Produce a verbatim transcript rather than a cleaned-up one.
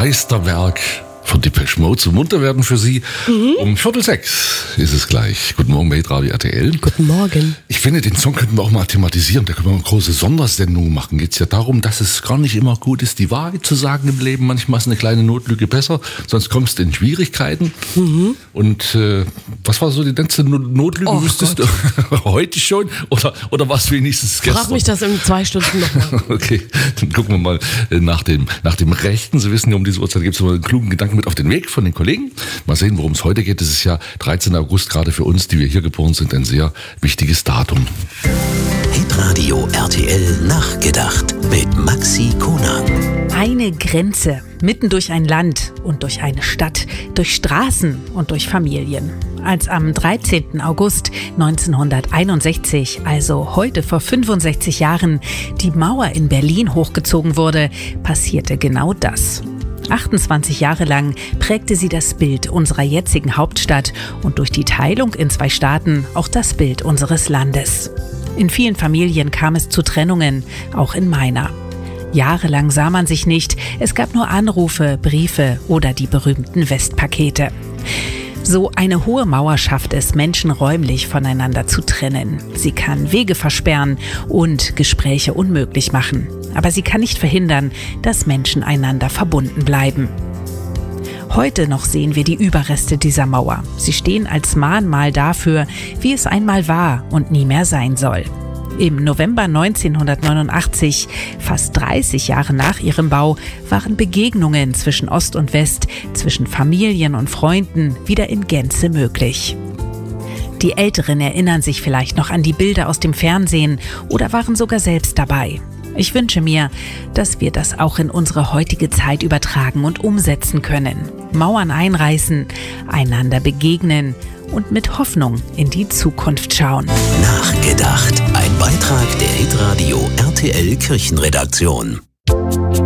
Meisterwerk von Depeche Mode zum Munterwerden für Sie. Mhm. Um Viertel sechs ist es gleich. Guten Morgen bei Hitradio R T L. Guten Morgen. Ich finde, den Song könnten wir auch mal thematisieren. Da können wir eine große Sondersendung machen. Geht es ja darum, dass es gar nicht immer gut ist, die Wahrheit zu sagen im Leben. Manchmal ist eine kleine Notlüge besser, sonst kommst du in Schwierigkeiten. Mhm. Und äh, was war so die letzte Notlüge? Oh, Wüsstest du heute schon? Oder, oder was wenigstens gestern? Frag mich das in zwei Stunden nochmal. Okay, dann gucken wir mal nach dem, nach dem Rechten. Sie wissen ja, um diese Uhrzeit gibt es immer einen klugen Gedanken mit auf den Weg von den Kollegen. Mal sehen, worum es heute geht. Es ist ja dreizehnter August, gerade für uns, die wir hier geboren sind, ein sehr wichtiges Datum. Hitradio R T L Nachgedacht mit Maxi Konang. Eine Grenze, mitten durch ein Land und durch eine Stadt, durch Straßen und durch Familien. Als am dreizehnten August neunzehnhunderteinundsechzig, also heute vor fünfundsechzig Jahren, die Mauer in Berlin hochgezogen wurde, passierte genau das. achtundzwanzig Jahre lang prägte sie das Bild unserer jetzigen Hauptstadt und durch die Teilung in zwei Staaten auch das Bild unseres Landes. In vielen Familien kam es zu Trennungen, auch in meiner. Jahrelang sah man sich nicht, es gab nur Anrufe, Briefe oder die berühmten Westpakete. So eine hohe Mauer schafft es, Menschen räumlich voneinander zu trennen. Sie kann Wege versperren und Gespräche unmöglich machen. Aber sie kann nicht verhindern, dass Menschen einander verbunden bleiben. Heute noch sehen wir die Überreste dieser Mauer. Sie stehen als Mahnmal dafür, wie es einmal war und nie mehr sein soll. Im November neunzehnhundertneunundachtzig, fast dreißig Jahre nach ihrem Bau, waren Begegnungen zwischen Ost und West, zwischen Familien und Freunden wieder in Gänze möglich. Die Älteren erinnern sich vielleicht noch an die Bilder aus dem Fernsehen oder waren sogar selbst dabei. Ich wünsche mir, dass wir das auch in unsere heutige Zeit übertragen und umsetzen können. Mauern einreißen, einander begegnen und mit Hoffnung in die Zukunft schauen. Nachgedacht. Ein Beitrag der Hitradio R T L Kirchenredaktion.